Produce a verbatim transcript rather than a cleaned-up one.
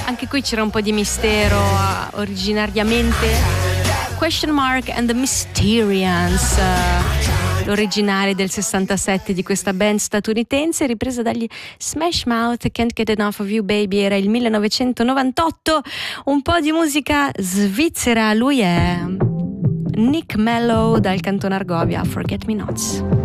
Anche qui c'era un po' di mistero uh, originariamente. Question Mark and the Mysterians, uh, l'originale del sessantasette di questa band statunitense, ripresa dagli Smash Mouth. Can't Get Enough of You Baby era il millenovecentonovantotto. Un po' di musica svizzera, lui è Nick Mello dal cantone Argovia, Forget Me Nots.